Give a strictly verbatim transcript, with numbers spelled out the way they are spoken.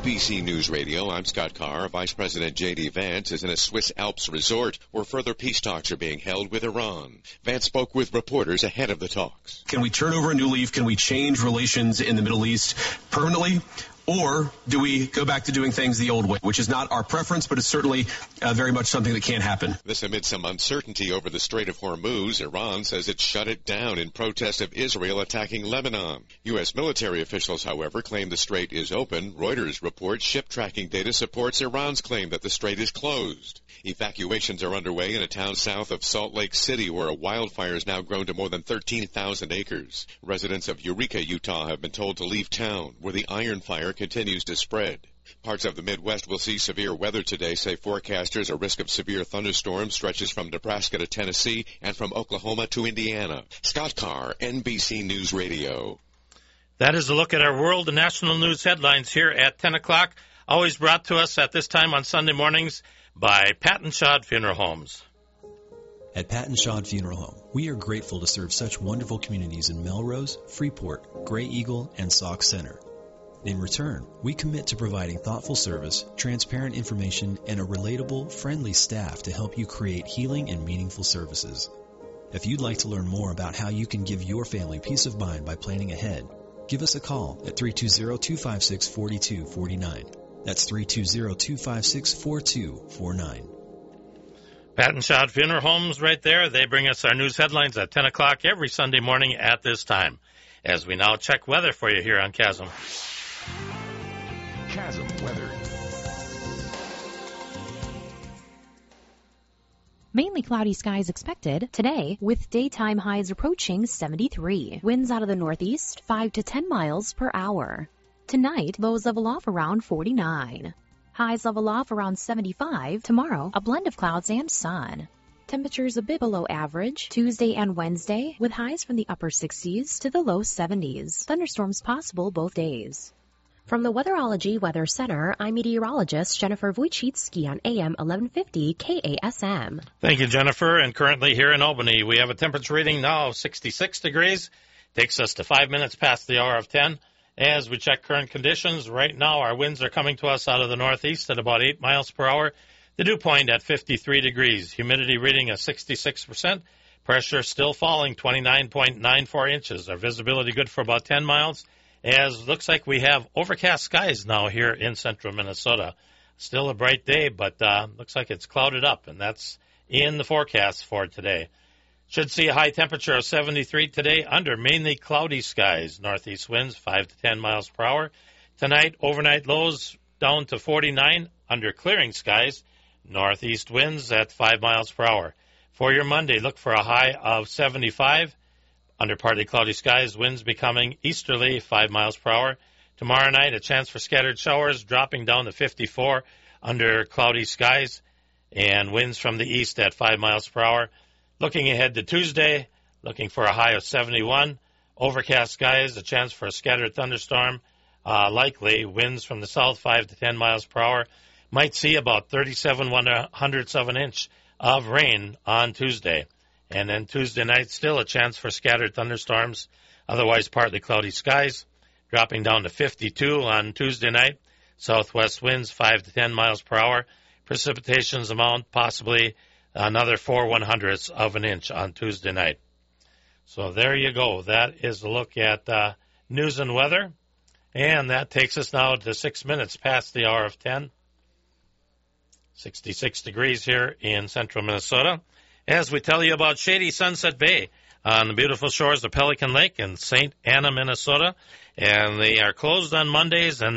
B C News Radio, I'm Scott Carr. Vice President J D. Vance is in a Swiss Alps resort where further peace talks are being held with Iran. Vance spoke with reporters ahead of the talks. Can we turn over a new leaf? Can we change relations in the Middle East permanently? Or do we go back to doing things the old way, which is not our preference, but it's certainly uh, very much something that can happen. This amid some uncertainty over the Strait of Hormuz. Iran says it shut it down in protest of Israel attacking Lebanon. U S military officials, however, claim the strait is open. Reuters reports ship tracking data supports Iran's claim that the strait is closed. Evacuations are underway in a town south of Salt Lake City where a wildfire has now grown to more than thirteen thousand acres. Residents of Eureka, Utah have been told to leave town, where the iron fire continues to spread. Parts of the Midwest will see severe weather today, say forecasters. A risk of severe thunderstorms stretches from Nebraska to Tennessee and from Oklahoma to Indiana. Scott Carr, N B C News Radio. That is a look at our world and national news headlines here at ten o'clock, always brought to us at this time on Sunday mornings by Patton Shad Funeral Homes. At Patton Shad Funeral Home, we are grateful to serve such wonderful communities in Melrose, Freeport, Gray Eagle, and Sauk Center. In return, we commit to providing thoughtful service, transparent information, and a relatable, friendly staff to help you create healing and meaningful services. If you'd like to learn more about how you can give your family peace of mind by planning ahead, give us a call at three two zero, two five six, four two four nine. That's three two zero, two five six, four two four nine. Patton Shad Funeral Homes right there. They bring us our news headlines at ten o'clock every Sunday morning at this time. As we now check weather for you here on Chasm. Chasm weather. Mainly cloudy skies expected today, with daytime highs approaching seventy-three. Winds out of the northeast, five to ten miles per hour. Tonight, lows level off around forty-nine. Highs level off around seventy-five. Tomorrow, a blend of clouds and sun. Temperatures a bit below average Tuesday and Wednesday, with highs from the upper sixties to the low seventies. Thunderstorms possible both days. From the Weatherology Weather Center, I'm meteorologist Jennifer Wojcicki on A M eleven fifty K A S M. Thank you, Jennifer. And currently here in Albany, we have a temperature reading now of sixty-six degrees. Takes us to five minutes past the hour of ten. As we check current conditions, right now our winds are coming to us out of the northeast at about eight miles per hour. The dew point at fifty-three degrees. Humidity reading of sixty-six percent. Pressure still falling, twenty-nine point nine four inches. Our visibility good for about ten miles. As looks like we have overcast skies now here in central Minnesota. Still a bright day, but uh, looks like it's clouded up, and that's in the forecast for today. Should see a high temperature of seventy-three today under mainly cloudy skies. Northeast winds five to ten miles per hour. Tonight, overnight lows down to forty-nine under clearing skies. Northeast winds at five miles per hour. For your Monday, look for a high of seventy-five. Under partly cloudy skies, winds becoming easterly, five miles per hour. Tomorrow night, a chance for scattered showers, dropping down to fifty-four under cloudy skies, and winds from the east at five miles per hour. Looking ahead to Tuesday, looking for a high of seventy-one. Overcast skies, a chance for a scattered thunderstorm, uh, likely. Winds from the south, five to ten miles per hour. Might see about thirty-seven one hundredths of an inch of rain on Tuesday. And then Tuesday night, still a chance for scattered thunderstorms, otherwise partly cloudy skies, dropping down to fifty-two on Tuesday night. Southwest winds five to ten miles per hour. Precipitation's amount possibly another four one hundredths of an inch on Tuesday night. So there you go. That is a look at uh, news and weather. And that takes us now to six minutes past the hour of ten. sixty-six degrees here in central Minnesota. As we tell you about Shady Sunset Bay on the beautiful shores of Pelican Lake in Saint Anna, Minnesota. And they are closed on Mondays and